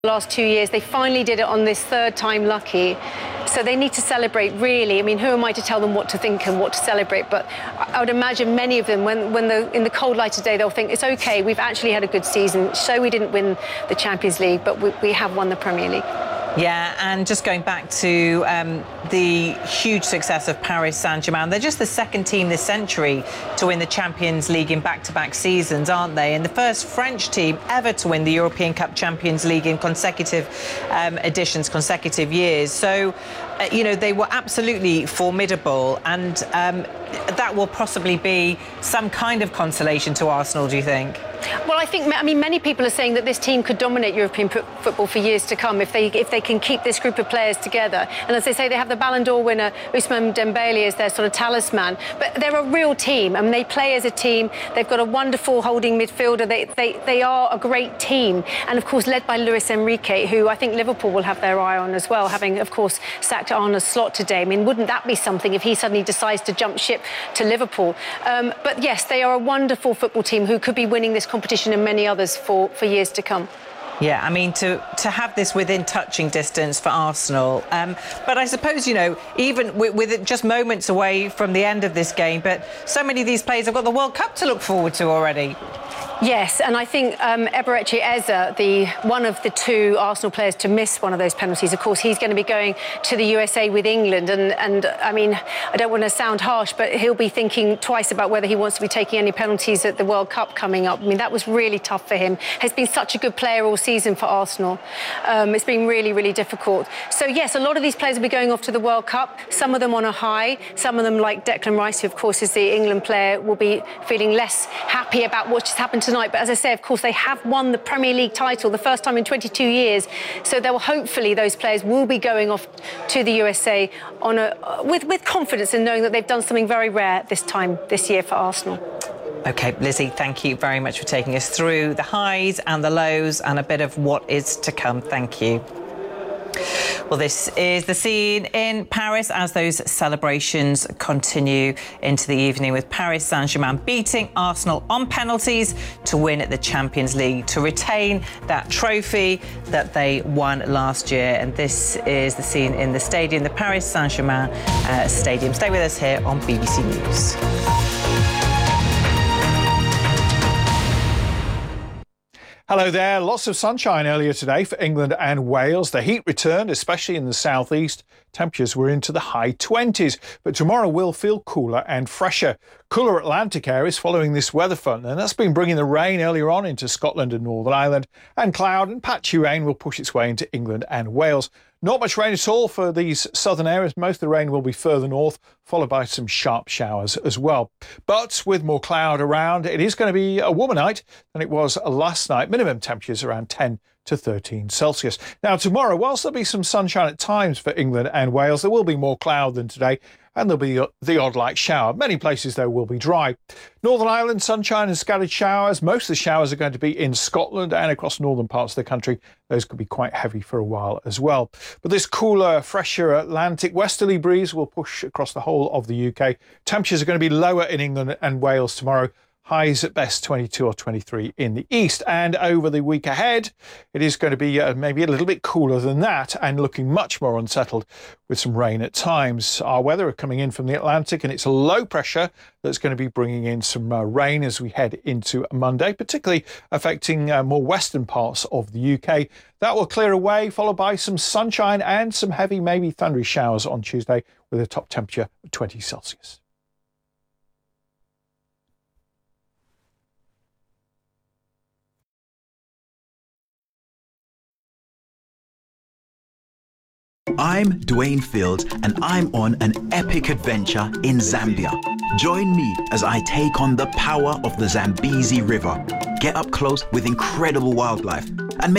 last 2 years. They finally did it on this third time lucky. So they need to celebrate, really. I mean, who am I to tell them what to think and what to celebrate? But I would imagine many of them, in the cold light today, they'll think, it's OK, we've actually had a good season. So we didn't win the Champions League, but we have won the Premier League. Yeah, and just going back to the huge success of Paris Saint-Germain, they're just the second team this century to win the Champions League in back-to-back seasons, aren't they? And the first French team ever to win the European Cup Champions League in consecutive editions, consecutive years. So, you know, they were absolutely formidable, and that will possibly be some kind of consolation to Arsenal, do you think? Well, I mean, many people are saying that this team could dominate European football for years to come if they can keep this group of players together. And as they say, they have the Ballon d'Or winner Ousmane Dembele as their sort of talisman. But they're a real team. I mean, they play as a team. They've got a wonderful holding midfielder. They are a great team. And, of course, led by Luis Enrique, who I think Liverpool will have their eye on as well, having, of course, sacked Arne Slot today. I mean, wouldn't that be something if he suddenly decides to jump ship to Liverpool? But, yes, they are a wonderful football team who could be winning this competition and many others for years to come. Yeah, I mean, to have this within touching distance for Arsenal. But I suppose, you know, even with it just moments away from the end of this game, but so many of these players have got the World Cup to look forward to already. Yes, and I think Eberechi Eze, one of the two Arsenal players to miss one of those penalties, of course, he's going to be going to the USA with England. And I mean, I don't want to sound harsh, but he'll be thinking twice about whether he wants to be taking any penalties at the World Cup coming up. I mean, that was really tough for him. He's been such a good player all season for Arsenal. It's been really, really difficult. So, yes, a lot of these players will be going off to the World Cup, some of them on a high, some of them, like Declan Rice, who, of course, is the England player, will be feeling less happy about what just happened tonight. But as I say, of course, they have won the Premier League title the first time in 22 years. So they will, hopefully, those players will be going off to the USA on with confidence in knowing that they've done something very rare this year for Arsenal. OK, Lizzie, thank you very much for taking us through the highs and the lows and a bit of what is to come. Thank you. Well, this is the scene in Paris as those celebrations continue into the evening, with Paris Saint-Germain beating Arsenal on penalties to win the Champions League, to retain that trophy that they won last year. And this is the scene in the stadium, the Paris Saint-Germain stadium. Stay with us here on BBC News. Hello there. Lots of sunshine earlier today for England and Wales. The heat returned, especially in the southeast. Temperatures were into the high 20s, but tomorrow will feel cooler and fresher. Cooler Atlantic areas following this weather front, and that's been bringing the rain earlier on into Scotland and Northern Ireland, and cloud and patchy rain will push its way into England and Wales. Not much rain at all for these southern areas. Most of the rain will be further north, followed by some sharp showers as well. But with more cloud around, it is going to be a warmer night than it was last night. Minimum temperatures around 10 to 13 Celsius. Now, tomorrow, whilst there'll be some sunshine at times for England and Wales, there will be more cloud than today, and there'll be the odd light shower. Many places, though, will be dry. Northern Ireland, sunshine and scattered showers. Most of the showers are going to be in Scotland and across northern parts of the country. Those could be quite heavy for a while as well. But this cooler, fresher Atlantic westerly breeze will push across the whole of the UK. Temperatures are going to be lower in England and Wales tomorrow. Highs at best 22 or 23 in the east. And over the week ahead, it is going to be maybe a little bit cooler than that and looking much more unsettled with some rain at times. Our weather are coming in from the Atlantic, and it's a low pressure that's going to be bringing in some rain as we head into Monday, particularly affecting more western parts of the UK. That will clear away, followed by some sunshine and some heavy, maybe thundery showers on Tuesday with a top temperature of 20 Celsius. I'm Dwayne Fields, and I'm on an epic adventure in Zambia. Join me as I take on the power of the Zambezi River. Get up close with incredible wildlife